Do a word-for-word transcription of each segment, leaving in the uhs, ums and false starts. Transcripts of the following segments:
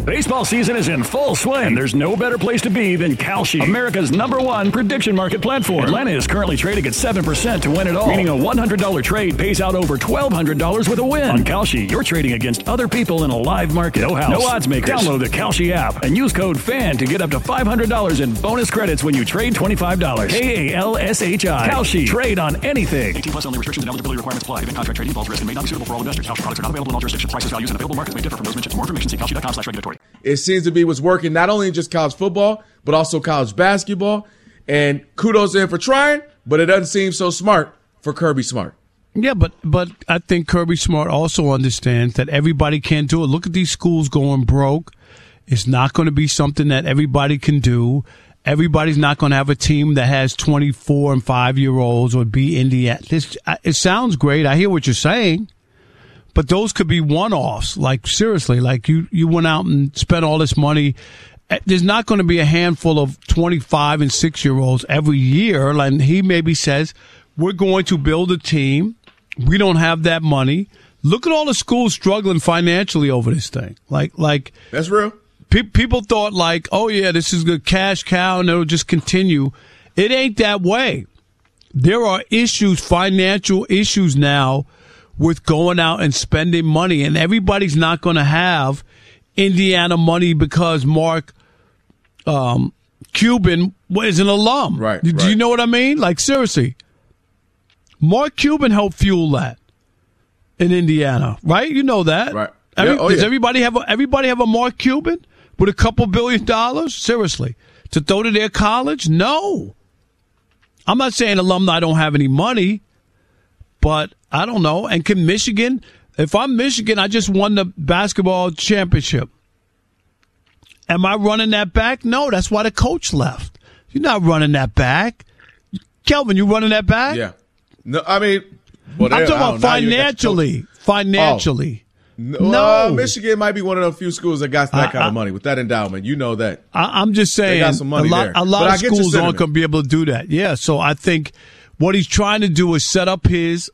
Baseball season is in full swing. There's no better place to be than Kalshi, America's number one prediction market platform. Atlanta is currently trading at seven percent to win it all, meaning a one hundred dollars trade pays out over twelve hundred dollars with a win. On Kalshi, you're trading against other people in a live market. No house, no odds makers. Download the Kalshi app and use code FAN to get up to five hundred dollars in bonus credits when you trade twenty-five dollars. K A L S H I. Kalshi. Trade on anything. eighteen plus only. Restrictions and eligibility requirements apply. Event contract trading involves risk and may not be suitable for all investors. Kalshi products are not available in all jurisdictions. Prices, values, and available markets may differ from those mentioned. For more information, see kalshi dot com slash regulatory. It seems to be what's working not only in just college football, but also college basketball. And kudos to him for trying, but it doesn't seem so smart for Kirby Smart. Yeah, but but I think Kirby Smart also understands that everybody can't do it. Look at these schools going broke. It's not going to be something that everybody can do. Everybody's not going to have a team that has twenty-four and five-year-olds or be Indiana. This, it sounds great. I hear what you're saying. But those could be one-offs. Like, seriously, like you, you went out and spent all this money. There's not going to be a handful of twenty-five and six-year-olds every year. And he maybe says, we're going to build a team. We don't have that money. Look at all the schools struggling financially over this thing. Like, like that's real. Pe- people thought like, oh, yeah, this is a cash cow and it'll just continue. It ain't that way. There are issues, financial issues now, with going out and spending money, and everybody's not going to have Indiana money because Mark um, Cuban is an alum. Right. Do right. you know what I mean? Like, seriously, Mark Cuban helped fuel that in Indiana, right? You know that, right? Every, yeah. oh, does yeah. everybody have a, everybody have a Mark Cuban with a couple billion dollars? Seriously, to throw to their college? No. I'm not saying alumni don't have any money. But I don't know. And can Michigan, if I'm Michigan, I just won the basketball championship. Am I running that back? No, that's why the coach left. You're not running that back. Kelvin, you running that back? Yeah. No, I mean, well, I'm talking about financially. Financially. Oh. No. no. Uh, Michigan might be one of the few schools that got that I, kind I, of money with that endowment. You know that. I, I'm just saying they got some money a lot, there. a lot but of schools aren't going to be able to do that. Yeah, so I think what he's trying to do is set up his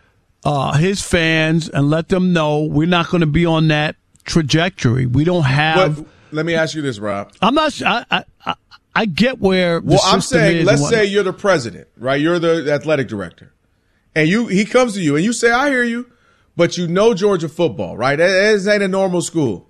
uh, his fans and let them know we're not going to be on that trajectory. We don't have. But let me ask you this, Rob. I'm not. I I, I get where. The well, I'm system saying, is let's say you're the president, right? You're the athletic director, and you he comes to you and you say, "I hear you," but you know Georgia football, right? This ain't a normal school.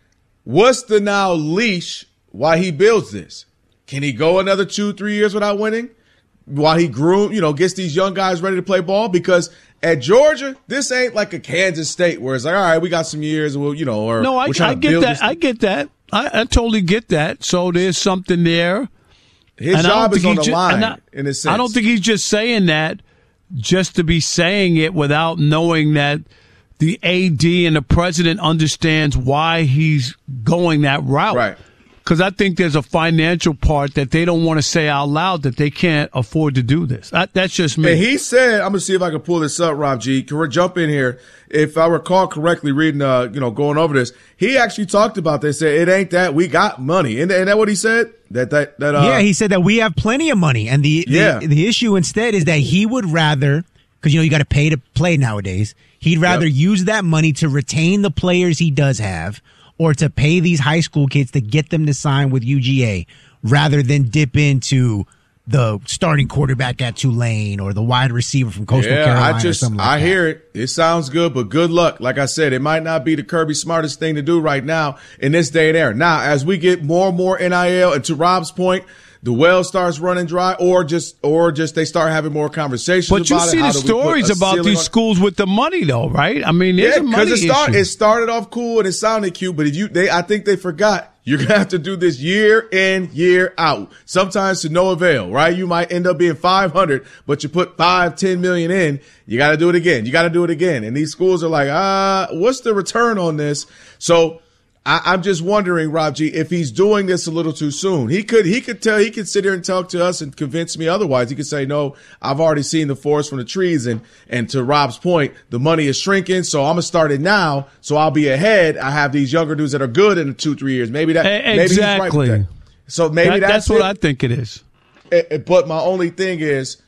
What's the now leash why he builds this? Can he go another two, three years without winning? While he groom, you know, gets these young guys ready to play ball? Because at Georgia, this ain't like a Kansas State where it's like, all right, we got some years, and we'll, you know, or no, I, I get that. I get that. I, I totally get that. So there's something there. His and job is on the ju- line, I, in a sense. I don't think he's just saying that just to be saying it without knowing that the A D and the president understands why he's going that route. Right. Because I think there's a financial part that they don't want to say out loud that they can't afford to do this. That, that's just me. And he said, I'm going to see if I can pull this up, Rob G. Can we jump in here? If I recall correctly, reading, uh, you know, going over this, he actually talked about this. Said it ain't that we got money. Isn't that what he said? That that that. Uh, yeah, he said that we have plenty of money, and the yeah. the, the issue instead is that he would rather, because you know you got to pay to play nowadays. He'd rather yep. use that money to retain the players he does have, or to pay these high school kids to get them to sign with U G A, rather than dip into the starting quarterback at Tulane or the wide receiver from Coastal yeah, Carolina. I just, or something like I that. hear it. It sounds good, but good luck. Like I said, it might not be the Kirby smartest thing to do right now in this day and era. Now, as we get more and more N I L, and to Rob's point, the well starts running dry, or just, or just they start having more conversations but about it. But you see the stories about these on- schools with the money, though, right? I mean, there's yeah, a money it, start, issue. it started off cool and it sounded cute, but if you, they, I think they forgot. You're going to have to do this year in, year out. Sometimes to no avail, right? You might end up being five hundred, but you put five, ten million in. You got to do it again. You got to do it again. And these schools are like, ah, what's the return on this? So I, I'm just wondering, Rob G, if he's doing this a little too soon. He could, he could tell, he could sit here and talk to us and convince me otherwise. He could say, no, I've already seen the forest from the trees. And, and to Rob's point, the money is shrinking. So I'm going to start it now. So I'll be ahead. I have these younger dudes that are good in two, three years. Maybe that, exactly. maybe he's right with that. So maybe that, that's, that's what it. I think it is. It, it, but my only thing is,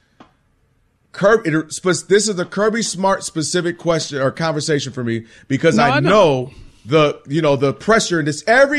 Kirby, it, this is a Kirby Smart specific question or conversation for me because no, I, I know. know the, you know, the pressure in this every